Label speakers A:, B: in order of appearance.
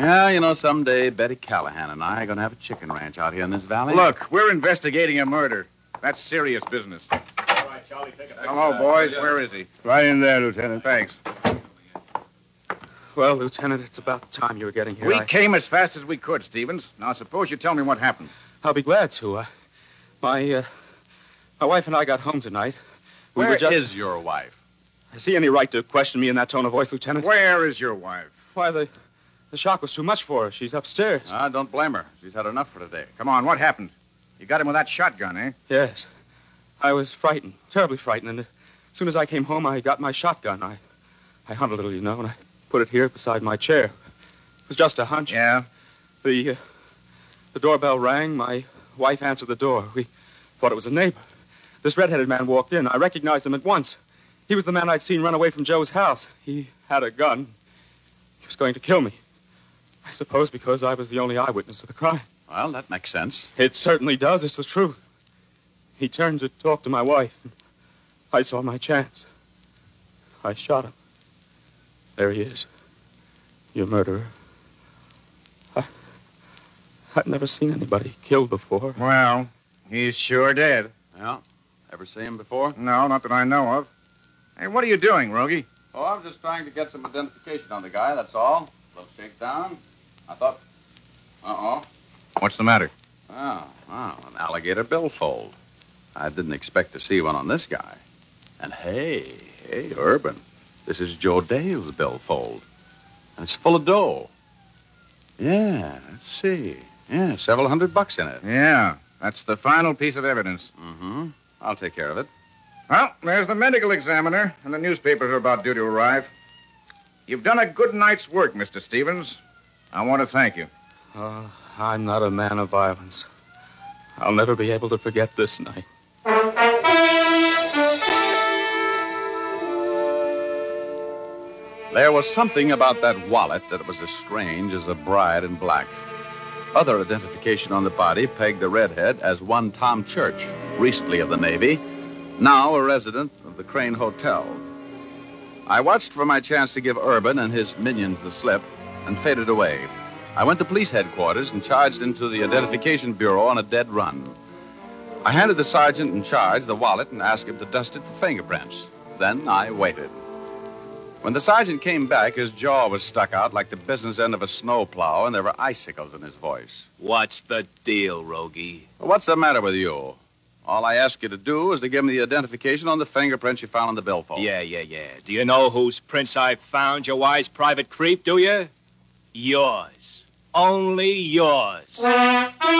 A: Yeah, someday Betty Callahan and I are going to have a chicken ranch out here in this valley.
B: Look, we're investigating a murder. That's serious business.
C: All right, Charlie, take it back.
B: Hello, boys. Where is he?
D: Right in there, Lieutenant.
B: Thanks.
E: Well, Lieutenant, it's about time you were getting here.
B: We came as fast as we could, Stevens. Now, suppose you tell me what happened.
E: I'll be glad to. My wife and I got home tonight.
A: Where is your wife?
E: Is he any right to question me in that tone of voice, Lieutenant?
B: Where is your wife?
E: Why, the shock was too much for her. She's upstairs.
A: Don't blame her. She's had enough for today.
B: Come on, what happened? You got him with that shotgun, eh?
E: Yes. I was frightened, terribly frightened, and as soon as I came home, I got my shotgun. I hunted a little, and I put it here beside my chair. It was just a hunch.
B: Yeah?
E: The doorbell rang. My wife answered the door. We thought it was a neighbor. This red-headed man walked in. I recognized him at once. He was the man I'd seen run away from Joe's house. He had a gun. He was going to kill me. I suppose because I was the only eyewitness of the crime.
A: Well, that makes sense.
E: It certainly does. It's the truth. He turned to talk to my wife. I saw my chance. I shot him. There he is. Your murderer. I've never seen anybody killed before.
B: Well, he's sure dead.
A: Yeah. Ever see him before?
B: No, not that I know of. Hey, what are you doing, Rogie?
A: Oh, I'm just trying to get some identification on the guy, that's all. A little shakedown. I thought... Uh-oh.
B: What's the matter?
A: Oh, an alligator billfold. I didn't expect to see one on this guy. And hey, Urban, this is Joe Dale's billfold. And it's full of dough. Yeah, let's see. Yeah, several $100 in it.
B: Yeah, that's the final piece of evidence.
A: Mm-hmm. I'll take care of it.
B: Well, there's the medical examiner, and the newspapers are about due to arrive. You've done a good night's work, Mr. Stevens. I want to thank you.
E: I'm not a man of violence. I'll never be able to forget this night.
A: There was something about that wallet that was as strange as a bride in black. Other identification on the body pegged the redhead as one Tom Church, recently of the Navy, now a resident of the Crane Hotel. I watched for my chance to give Urban and his minions the slip and faded away. I went to police headquarters and charged into the Identification Bureau on a dead run. I handed the sergeant in charge the wallet and asked him to dust it for fingerprints. Then I waited. When the sergeant came back, his jaw was stuck out like the business end of a snowplow, and there were icicles in his voice.
C: What's the deal, Rogie?
A: Well, what's the matter with you? All I ask you to do is to give me the identification on the fingerprints you found on the billfold.
C: Yeah. Do you know whose prints I found, you wise private creep, do you? Yours. Only yours.